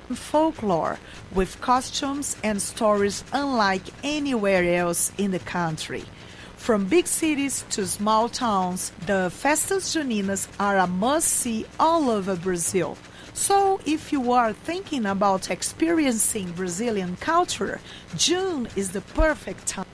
folklore with costumes and stories unlike anywhere else in the country. From big cities to small towns, the Festas Juninas are a must-see all over Brazil. So, if you are thinking about experiencing Brazilian culture, June is the perfect time.